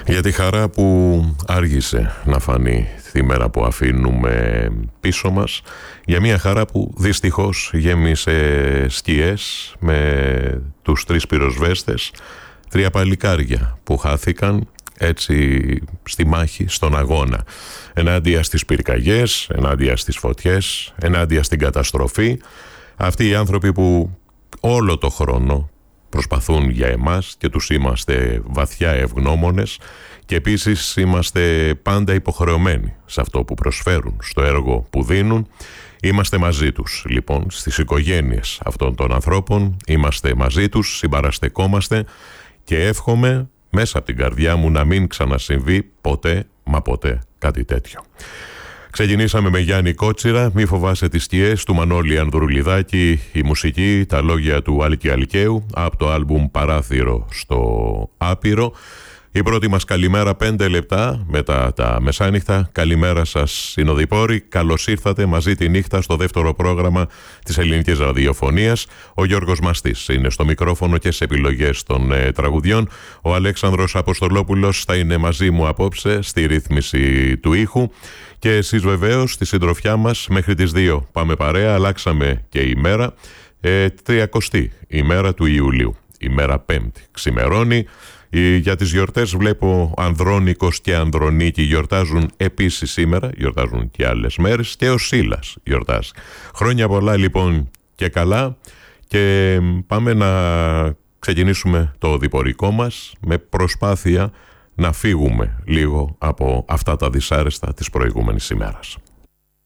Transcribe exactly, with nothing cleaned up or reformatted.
Για τη χαρά που άργησε να φανεί τη μέρα που αφήνουμε πίσω μας, για μια χαρά που δυστυχώς γέμισε σκιές με τους τρεις πυροσβέστες, τρία παλικάρια που χάθηκαν έτσι στη μάχη, στον αγώνα, ενάντια στις πυρκαγιές, ενάντια στις φωτιές, ενάντια στην καταστροφή. Αυτοί οι άνθρωποι που όλο το χρόνο προσπαθούν για εμάς και τους είμαστε βαθιά ευγνώμονες και επίσης είμαστε πάντα υποχρεωμένοι σε αυτό που προσφέρουν, στο έργο που δίνουν. Είμαστε μαζί τους λοιπόν στις οικογένειες αυτών των ανθρώπων, είμαστε μαζί τους, συμπαραστεκόμαστε και εύχομαι μέσα από την καρδιά μου να μην ξανασυμβεί ποτέ μα ποτέ κάτι τέτοιο. Ξεκινήσαμε με Γιάννη Κότσιρα, «Μη φοβάσαι τις σκιές» του Μανώλη Ανδρουλιδάκη, η μουσική, τα λόγια του Άλκη Αλκαίου από το άλμπουμ Παράθυρο στο Άπειρο. Η πρώτη μας καλημέρα πέντε λεπτά μετά τα μεσάνυχτα. Καλημέρα σας συνοδοιπόροι, καλώς ήρθατε μαζί τη νύχτα στο δεύτερο πρόγραμμα της ελληνικής ραδιοφωνίας. Ο Γιώργος Μαστής είναι στο μικρόφωνο και σε επιλογές των ε, τραγουδιών. Ο Αλέξανδρος Αποστολόπουλος θα είναι μαζί μου απόψε στη ρύθμιση του ήχου. Και εσείς βεβαίως στη συντροφιά μας μέχρι τις δύο πάμε παρέα, αλλάξαμε και ημέρα, ε, τριακοστή ημέρα του Ιουλίου, ημέρα Πέμπτη, ξημερώνει. Για τις γιορτές βλέπω Ανδρώνικος και Ανδρονίκη γιορτάζουν επίσης σήμερα, γιορτάζουν και άλλες μέρες και ο Σίλας γιορτάζει. Χρόνια πολλά λοιπόν και καλά και πάμε να ξεκινήσουμε το διπορικό μας με προσπάθεια να φύγουμε λίγο από αυτά τα δυσάρεστα της προηγούμενης ημέρας.